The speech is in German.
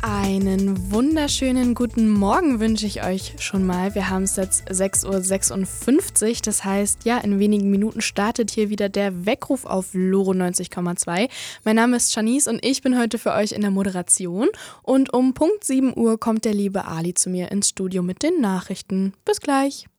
Einen wunderschönen guten Morgen wünsche ich euch schon mal. Wir haben es jetzt 6.56 Uhr, das heißt, ja, in wenigen Minuten startet hier wieder der Weckruf auf Loro 90,2. Mein Name ist Janice und ich bin heute für euch in der Moderation. Und um Punkt 7 Uhr kommt der liebe Ali zu mir ins Studio mit den Nachrichten. Bis gleich.